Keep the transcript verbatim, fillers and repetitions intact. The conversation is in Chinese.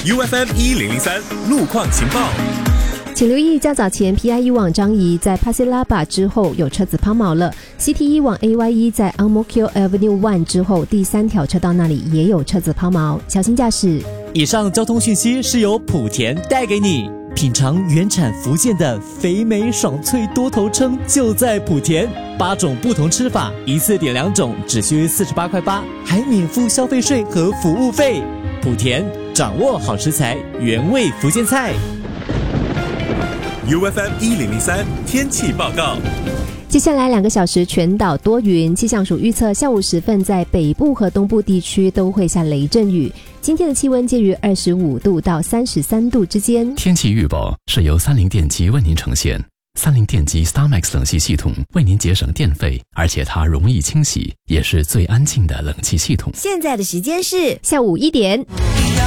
U F M 一零零三路况情报。 请留意，较早前 P I E 往张仪在 Pasir Laba 之后有车子抛锚了 ，C T E 往 A Y E 在 Ang Mo Kio Avenue one 之后第三条车道那里也有车子抛锚，小心驾驶。 以上交通讯息是由莆田带给你。品尝原产福建的肥美爽脆多头称就在莆田，八种不同吃法，一次点两种，只需四十八块八，还免付消费税和服务费。莆田掌握好食材，原味福建菜。 U F M 一零零三天气报告。 接下来两个小时全岛多云，气象署预测下午时分在北部和东部地区都会下雷阵雨。今天的气温介于二十五度到三十三度之间。 天气预报是由三菱电机为您呈现。三菱电机 StarMax 冷气系统为您节省电费，而且它容易清洗，也是最安静的冷气系统。 现在的时间是下午一点。